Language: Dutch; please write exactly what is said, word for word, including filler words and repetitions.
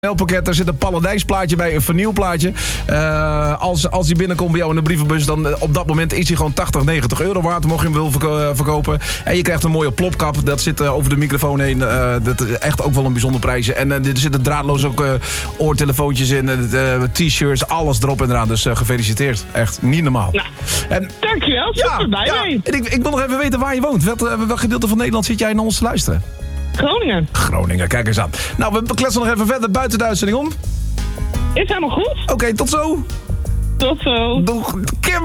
pakket, daar zit een paladijsplaatje bij, een vernieuwplaatje. Uh, als, als die binnenkomt bij jou in de brievenbus, dan uh, op dat moment is hij gewoon tachtig, negentig euro waard, mocht je hem wil verko- uh, verkopen. En je krijgt een mooie plopkap, dat zit uh, over de microfoon heen. Uh, dat is echt ook wel een bijzonder prijsje. En uh, er zitten draadloos ook uh, oortelefoontjes in, uh, t-shirts, alles erop en eraan. Dus uh, gefeliciteerd. Echt, niet normaal. Nou, en, dankjewel, super ja, blij ja. mee. En ik, ik wil nog even weten waar je woont. Welk, uh, welk gedeelte van Nederland zit jij naar ons te luisteren? Groningen. Groningen, kijk eens aan. Nou, we kletsen nog even verder buiten de uitzending om. Is helemaal goed. Oké, okay, tot zo. Tot zo. Doeg. Kim.